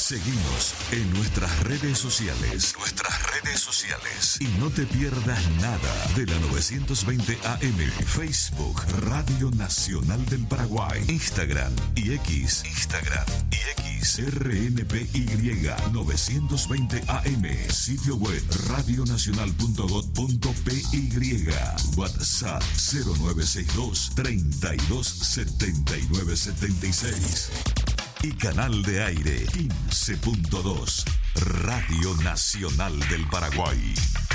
Seguimos en nuestras redes sociales. Y no te pierdas nada de la 920 AM. Facebook, Radio Nacional del Paraguay. Instagram y X. RNPY 920 AM. Sitio web radionacional.gov.py. WhatsApp 0962 32 79 76. Y canal de aire 15.2. Radio Nacional del Paraguay.